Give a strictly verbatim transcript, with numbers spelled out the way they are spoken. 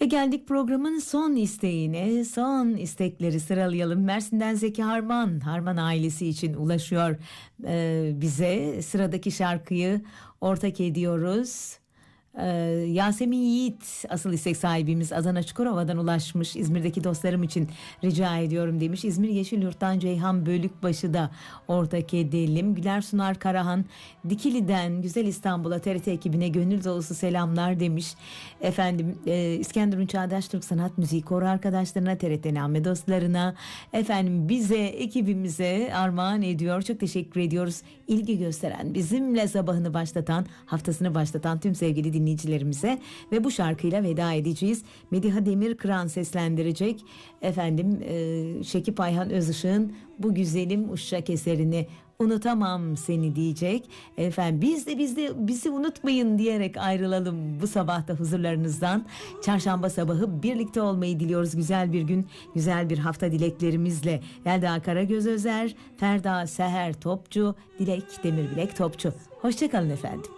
Ve geldik programın son isteğine. Son istekleri sıralayalım. Mersin'den Zeki Harman, Harman ailesi için ulaşıyor e, bize. Sıradaki şarkıyı ortak ediyoruz. Ee, Yasemin Yiğit asıl istek sahibimiz, Adana Çukurova'dan ulaşmış. İzmir'deki dostlarım için rica ediyorum demiş. İzmir Yeşilyurt'tan Ceyhan Bölükbaşı da ortak edelim. Güler Sunar Karahan Dikili'den Güzel İstanbul'a T R T ekibine gönül dolusu selamlar demiş. Efendim e, İskenderun Çağdaş Türk Sanat Müziği Koro arkadaşlarına, T R T Name dostlarına, efendim bize, ekibimize armağan ediyor. Çok teşekkür ediyoruz. İlgi gösteren, bizimle sabahını başlatan, haftasını başlatan tüm sevgili dinleyicilerimize dinleyicilerimize ve bu şarkıyla veda edeceğiz. Mediha Demirkıran seslendirecek. Efendim e, Şekip Ayhan Özışık'ın bu güzelim uşak eserini, unutamam seni diyecek. Efendim biz de biz de bizi unutmayın diyerek ayrılalım bu sabahta huzurlarınızdan. Çarşamba sabahı birlikte olmayı diliyoruz. Güzel bir gün, güzel bir hafta dileklerimizle. Yelda Karagöz Özer, Ferda Seher Topçu, Dilek Demirbilek Topçu. Hoşçakalın efendim.